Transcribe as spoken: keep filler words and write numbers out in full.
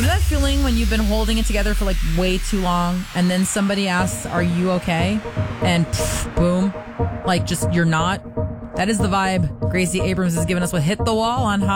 You know that feeling when you've been holding it together for like way too long and then somebody asks, are you okay? And pff, boom, like just you're not. That is the vibe Gracie Abrams has given us with Hit the Wall on Hot.